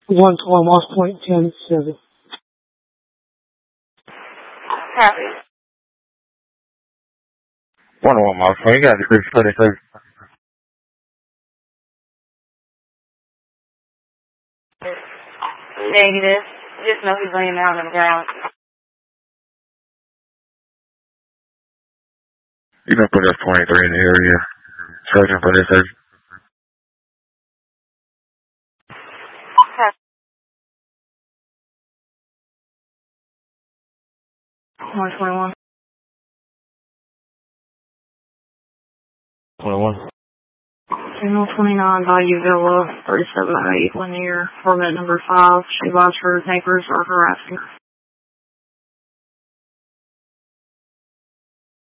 112 Moss Point, 10-7. Copy. 101 Moss Point, you got the 626. Negative. Just know he's laying out on the ground. You can put F23 in the area. Searching for this. 121. 21. Signal 29, Bayou Villa, 3708, Lanier, permit number 5, Shea Bosford, neighbors are harassing.